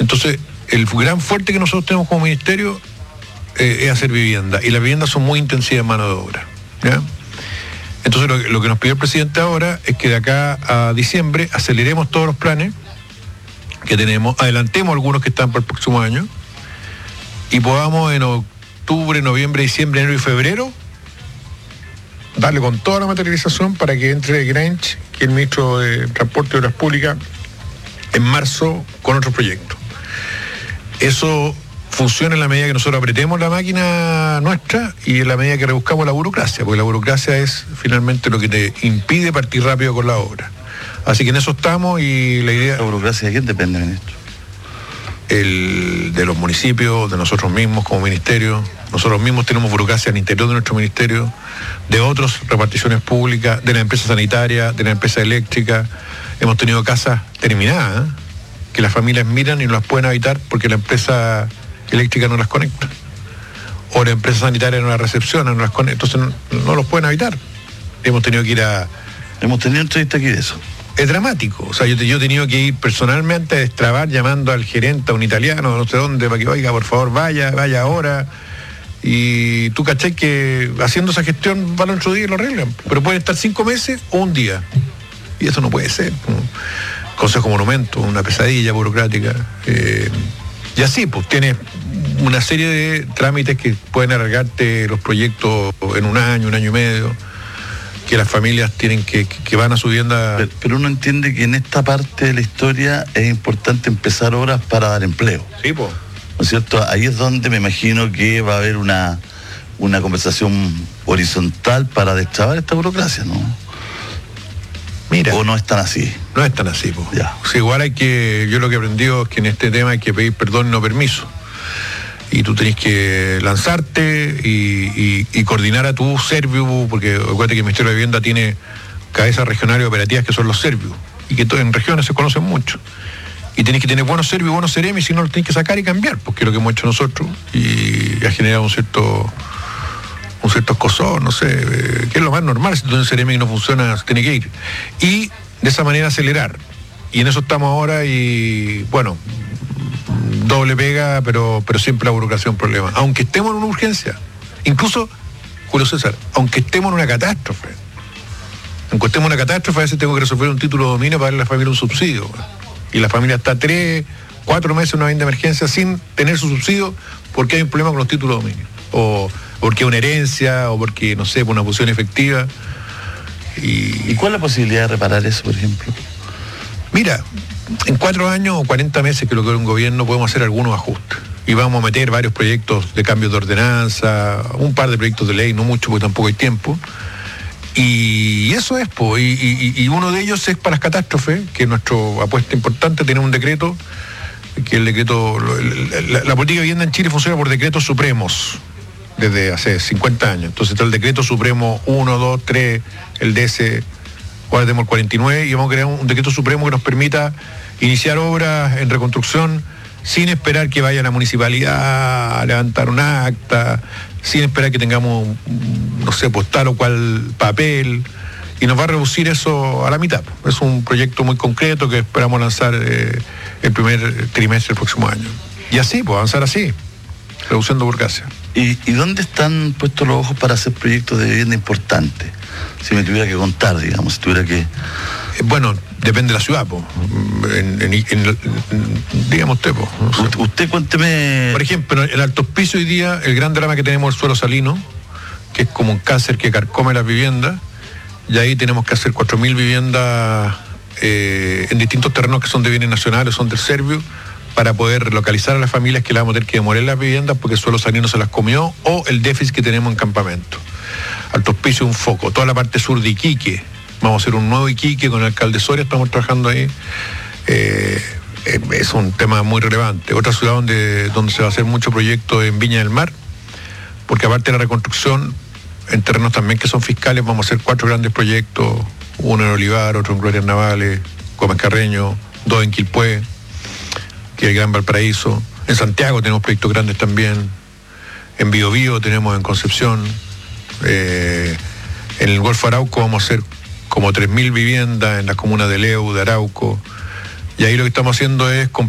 Entonces, el gran fuerte que nosotros tenemos como ministerio es hacer vivienda, y las viviendas son muy intensivas en mano de obra, ¿ya? Entonces lo que nos pidió el presidente ahora es que de acá a diciembre aceleremos todos los planes que tenemos, adelantemos algunos que están para el próximo año, y podamos en octubre, noviembre, diciembre, enero y febrero darle con toda la materialización para que entre Granch, que es el ministro de Transporte y Obras Públicas, en marzo con otros proyectos. Eso funciona en la medida que nosotros apretemos la máquina nuestra y en la medida que rebuscamos la burocracia, porque la burocracia es finalmente lo que te impide partir rápido con la obra. Así que en eso estamos, y la idea... ¿La burocracia de quién depende, ministro? De los municipios, de nosotros mismos como ministerio. Nosotros mismos tenemos burocracia al interior de nuestro ministerio, de otras reparticiones públicas, de la empresa sanitaria, de la empresa eléctrica. Hemos tenido casas terminadas, que las familias miran y no las pueden habitar porque la empresa eléctrica no las conecta, o la empresa sanitaria no las recepciona, no las conecta, entonces no los pueden habitar. Hemos tenido que ir a... Hemos tenido entrevista aquí de eso. Es dramático, o sea, yo he tenido que ir personalmente a destrabar llamando al gerente, a un italiano, no sé dónde, para que, oiga, por favor, vaya ahora. Y tú cachai que haciendo esa gestión van otro día y lo arreglan, pero pueden estar 5 meses o un día, y eso no puede ser. Consejo Monumento, una pesadilla burocrática, y así pues tienes una serie de trámites que pueden alargarte los proyectos en un año y medio, que las familias tienen que van a su vivienda. Pero uno entiende que en esta parte de la historia es importante empezar obras para dar empleo. Sí, pues. ¿No es cierto? Ahí es donde me imagino que va a haber una conversación horizontal para destrabar esta burocracia, ¿no? Mira. ¿O no es tan así? No es tan así, pues. Ya. O sea, igual yo lo que he aprendido es que en este tema hay que pedir perdón y no permiso. Y tú tenés que lanzarte y coordinar a tu Serviu, porque acuérdate que el Ministerio de Vivienda tiene cabezas regionales operativas que son los Serviu, y que en regiones se conocen mucho. Y tenés que tener buenos Serviu y buenos Seremi, si no los tenés que sacar y cambiar, porque es lo que hemos hecho nosotros, y ha generado un cierto escozor, no sé, que es lo más normal. Si tú tienes un Seremi que no funciona, se tiene que ir. Y de esa manera acelerar. Y en eso estamos ahora, y bueno, doble pega, pero siempre la burocracia es un problema. Aunque estemos en una urgencia, incluso, Julio César, aunque estemos en una catástrofe, a veces tengo que resolver un título de dominio para darle a la familia un subsidio. Y la familia está 3, 4 meses en una vivienda de emergencia sin tener su subsidio porque hay un problema con los títulos de dominio. O porque es una herencia, o porque, no sé, por una posición efectiva. ¿Y cuál es la posibilidad de reparar eso, por ejemplo? Mira, en 4 años o 40 meses que lo que es un gobierno podemos hacer algunos ajustes. Y vamos a meter varios proyectos de cambio de ordenanza, un par de proyectos de ley, no mucho porque tampoco hay tiempo. Y eso es, y uno de ellos es para las catástrofes, que es nuestra apuesta importante. Tenemos un decreto, que el decreto, la política de vivienda en Chile funciona por decretos supremos desde hace 50 años. Entonces está el decreto supremo 1, 2, 3, el DS, ahora tenemos el 49, y vamos a crear un decreto supremo que nos permita iniciar obras en reconstrucción sin esperar que vaya la municipalidad a levantar un acta, sin esperar que tengamos, no sé, pues tal o cual papel, y nos va a reducir eso a la mitad. Es un proyecto muy concreto que esperamos lanzar el primer trimestre del próximo año. Y así, pues avanzar así, reduciendo burocracia. ¿Y dónde están puestos los ojos para hacer proyectos de vivienda importantes? Si me tuviera que contar, digamos, si tuviera que... Bueno, depende de la ciudad, pues. Digamos usted, pues. No sé. Usted cuénteme... Por ejemplo, en el Alto Hospicio hoy día, el gran drama que tenemos es el suelo salino, que es como un cáncer que carcome las viviendas, y ahí tenemos que hacer 4.000 viviendas en distintos terrenos que son de bienes nacionales, son del Serviu, para poder localizar a las familias que le vamos a tener que demoler las viviendas porque el suelo salino se las comió, o el déficit que tenemos en campamento. Alto Hospicio un foco. Toda la parte sur de Iquique, vamos a hacer un nuevo Iquique con el alcalde Soria, estamos trabajando ahí. Es un tema muy relevante. Otra ciudad donde se va a hacer mucho proyecto en Viña del Mar, porque aparte de la reconstrucción, en terrenos también que son fiscales, vamos a hacer 4 grandes proyectos, uno en Olivar, otro en Glorias Navales, Gómez Carreño, 2 en Quilpué, que es el Gran Valparaíso. En Santiago tenemos proyectos grandes también, en Biobío tenemos en Concepción, en el Golfo Arauco vamos a hacer como 3.000 viviendas en las comunas de Leu, de Arauco, y ahí lo que estamos haciendo es